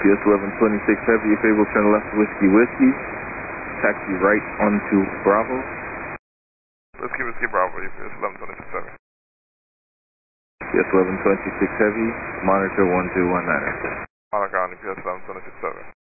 PS 1126 Heavy, if able, turn left Whiskey Whiskey. Taxi right onto Bravo. Whiskey Bravo, PS 1126 Heavy. PS 1126 Heavy, monitor 1219. Monitor on PS 1126 Heavy.